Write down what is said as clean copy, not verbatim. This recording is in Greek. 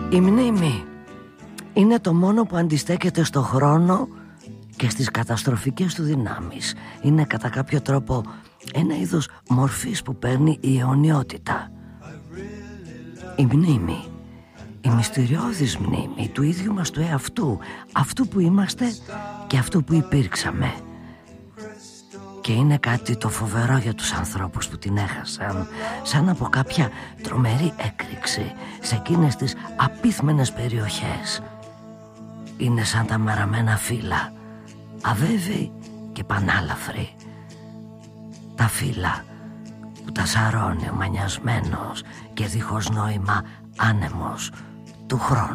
Η μνήμη είναι το μόνο που αντιστέκεται στο χρόνο και στις καταστροφικές του δυνάμεις. Είναι κατά κάποιο τρόπο ένα είδος μορφής που παίρνει η αιωνιότητα. Η μνήμη, η μυστηριώδης μνήμη του ίδιου μας του εαυτού, αυτού που είμαστε και αυτού που υπήρξαμε. Και είναι κάτι το φοβερό για τους ανθρώπους που την έχασαν, σαν από κάποια τρομερή έκρηξη σε εκείνες τις απίθμενες περιοχές. Είναι σαν τα μαραμένα φύλλα, αβέβαιοι και πανάλαφροι. Τα φύλλα που τα σαρώνει ο μανιασμένος και δίχως νόημα άνεμος του χρόνου.